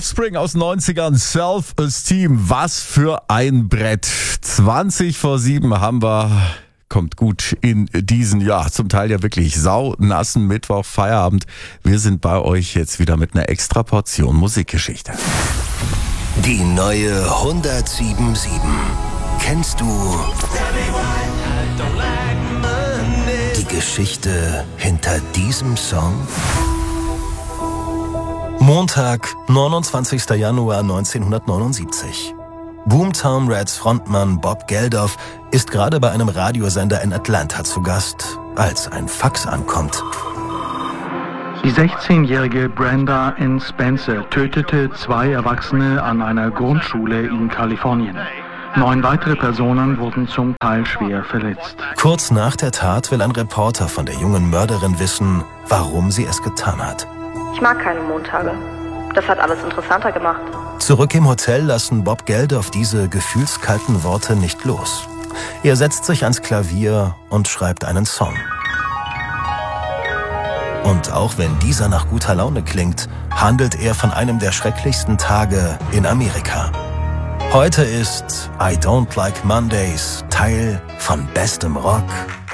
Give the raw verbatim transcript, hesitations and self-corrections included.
Offspring aus den neunzigern, Self-Esteem, was für ein Brett. zwanzig vor sieben haben wir, kommt gut in diesen, ja, zum Teil ja wirklich saunassen Mittwoch, Feierabend. Wir sind bei euch jetzt wieder mit einer extra Portion Musikgeschichte. Die neue hundertsieben sieben. Kennst du die Geschichte hinter diesem Song? Montag, neunundzwanzigster Januar neunzehnhundertneunundsiebzig. Boomtown Rats Frontmann Bob Geldof ist gerade bei einem Radiosender in Atlanta zu Gast, als ein Fax ankommt. Die sechzehnjährige Brenda Ann Spencer tötete zwei Erwachsene an einer Grundschule in Kalifornien. Neun weitere Personen wurden zum Teil schwer verletzt. Kurz nach der Tat will ein Reporter von der jungen Mörderin wissen, warum sie es getan hat. Ich mag keine Montage. Das hat alles interessanter gemacht. Zurück im Hotel lassen Bob Geldof diese gefühlskalten Worte nicht los. Er setzt sich ans Klavier und schreibt einen Song. Und auch wenn dieser nach guter Laune klingt, handelt er von einem der schrecklichsten Tage in Amerika. Heute ist I Don't Like Mondays Teil von bestem Rock